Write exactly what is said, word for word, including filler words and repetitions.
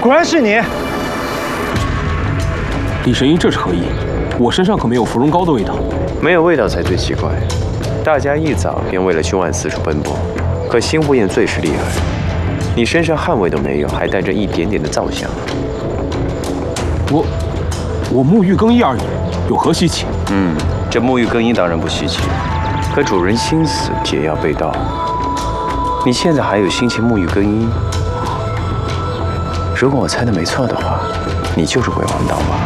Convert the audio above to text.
果然是你！ 李神医，这是何意？我身上可没有芙蓉膏的味道。 没有味道才最奇怪。大家一早便为了凶案四处奔波，可新无厌最是厉害，你身上汗味都没有，还带着一点点的皂香。 我，我沐浴更衣而已，有何稀奇？ 嗯，这沐浴更衣当然不稀奇，可主人心死，解药被盗，你现在还有心情沐浴更衣？如果我猜的没错的话，你就是鬼王刀吧？